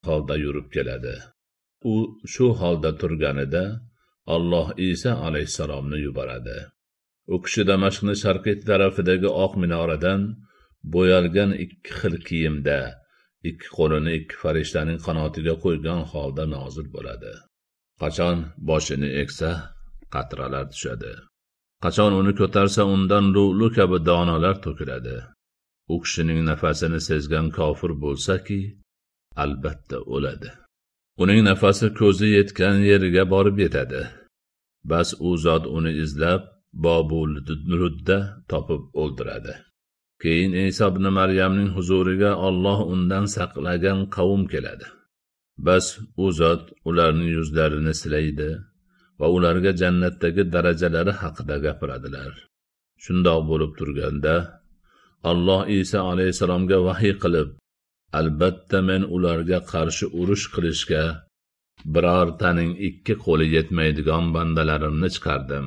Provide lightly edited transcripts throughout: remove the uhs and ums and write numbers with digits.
holda yurib keladi. U shu holda turganida Alloh Isa alayhissalomni yuboradi. U kishi Damashqning sharqiy tarafidagi oq minoradan bo'yalgan ikki xil kiyimda, ikki qo'lini ikki farishtaning qanotiga qo'ygan holda nozil bo'ladi. Qachon boshini eksa, qatralar tushadi. Qachon uni ko'tarsa, undan lu'lu kabi donalar to'kiladi. U kishining nafasini sezgan kofir bo'lsa-ki, albatta o'ladi. Uning nafasi ko'zi yetgan yeriga borib yetadi. Bas u zot uni izlab Bobul Ludda topib o'ldiradi. Keyin Isa ibn Maryamning huzuriga Alloh undan saqlagan qavm keladi. Bas u zot ularning yuzlarini silaydi va ularga jannatdagi darajalari haqida gapiradilar. Shundoq bo'lib turganda Alloh Isa alayhisalomga vahiy qilib, albatta men ularga qarshi urush qilishga birortaning ikki qo'li yetmaydigan bandalarimni chiqardim.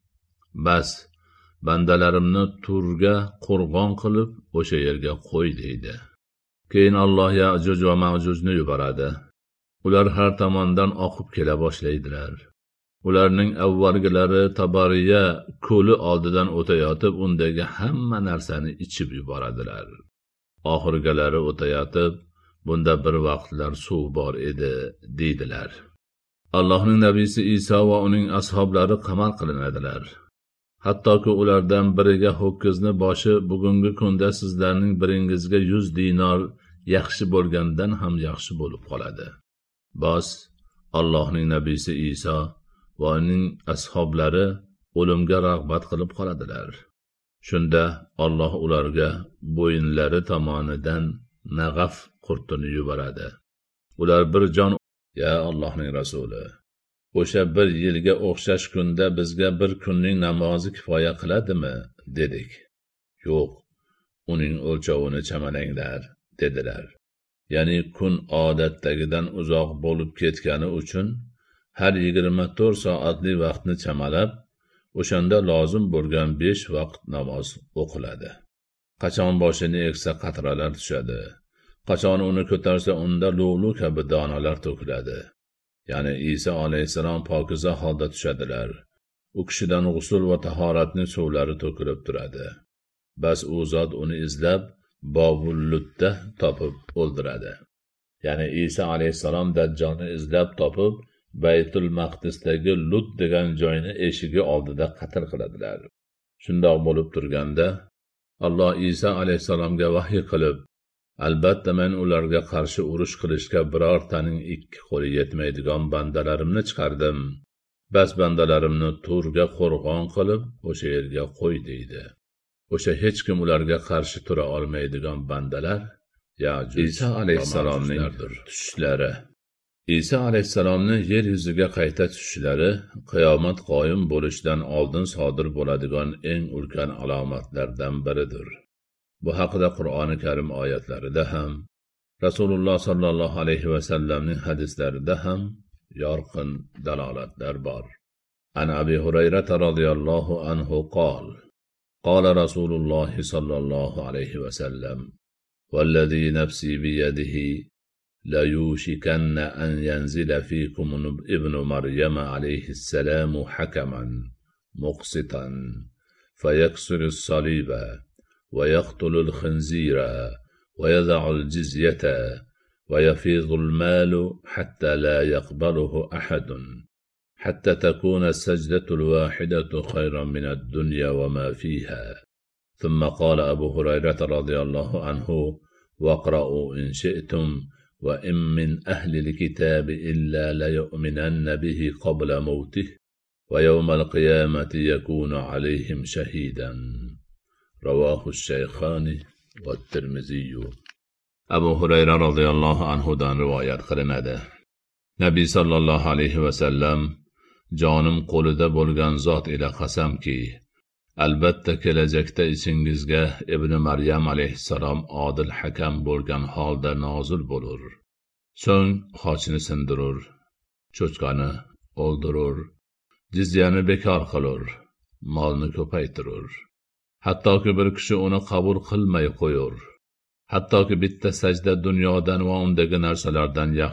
Bas bandalarimni Turga qo'rg'on qilib o'sha yerga qo'y deydi. Keyin Alloh Ya'juj va Ma'jujni yuboradi. Ular har tomondan oqib kela boshlaydilar. Ularning avvalgilari Tabariya ko'li oldidan o'tayotib, undagi hamma narsani ichib yuboradilar. Oxirgilari o'tayotib, bunda bir vaqtlar suv bor edi, deydilar. Allohning nabiysi Isa va uning ashablari qamal qilinadilar. Hattoki ulardan biriga ho'kizni boshi bugungi kunda sizlarning biringizga 100 dinor yaxshi bo'lgandan ham yaxshi bo'lib qoladi. Bos Allohning nabiysi Isa va uning ashablari o'limga rag'bat qilib qoladilar. Shunda Alloh ularga bo'yinlari tomonidan nag'af qurtini yuboradi. Ular bir jon, ya Allohning rasuli, o'sha bir yilga o'xshash kunda bizga bir kunning namozi kifoya qiladimi, dedik. Yo'q, uning o'lchovini chamalanglar, dedilar. Ya'ni kun odatdagidan uzoq bo'lib ketgani uchun har 24 soatli vaqtni chamalab, o'shanda lozim bo'lgan 5 vaqt namoz o'qiladi. Qachon boshini eksa qatralar tushadi. Qachon uni ko'tarsa unda lu'lu kabi donalar to'kiladi. Ya'ni Isa alayhissalom pokiza holda tushadilar. U kishidan g'usl va tahoratning suvlari to'kilib turadi. Bas u zot uni izlab Bobulludda topib o'ldiradi. Ya'ni Isa alayhissalom Dajjolni izlab topib Baytul Maqdisdagi Lud degan joyni eshigi oldida qatl qiladilar. Shundoq bo'lib turganda Alloh Isa alayhissalomga vahiy qilib, albatta men ularga qarshi urush qilishga birortaning ikki qo'li yetmaydigan bandalarimni chiqardim. Bas bandalarimni Turga qo'rg'on qilib o'sha yerga qo'y deydi. O'sha hech kim ularga qarshi tura olmaydigan bandalar Isa alayhissalomning tushishlari. Isa alayhissalomning yer yuziga qayta tushishlari qiyomat qoyim bo'lishidan oldin sodir bo'ladigan eng ulkan alomatlardan biridir. Bu haqida Qur'oni Karim oyatlarida ham, Rasululloh sallallohu alayhi va sallamning hadislarida ham yorqin dalolatlar bor. An Abi Hurayra radhiyallohu anhu qol: Qala Rasululloh sallallohu alayhi va sallam: "Vallazi nafsi bi yadihi la yushikanna an yanzila fikum ibnu Maryam alayhi salam hakaman muqsitan fayaksuru as-saliba ويقتل الخنزير ويضع الجزية ويفيض المال حتى لا يقبله أحد حتى تكون السجدة الواحدة خيرا من الدنيا وما فيها. ثم قال أبو هريرة رضي الله عنه: واقرأوا إن شئتم وإن من أهل الكتاب إلا ليؤمنن به قبل موته ويوم القيامة يكون عليهم شهيدا. Ravahu Shaykhani va Tirmizi. Abu Hurayra radhiyallohu anhu dan rivoyat qilinadi. Nabiy sallallohu alayhi va sallam: jonim qo'lida bo'lgan zot ila qasamki, albatta kelajakda ichingizga Ibn Maryam alayhissalom odil hakam bo'lgan holda nozil bo'lur. So'ng xochni sindirur, cho'chqani o'ldirur, jizyani bekor qilur, molni ko'paytirur. Hattoki bir kishi uni qabul qilmay qo'yur. Hattoki bitta sajda dunyodan va undagi narsalardan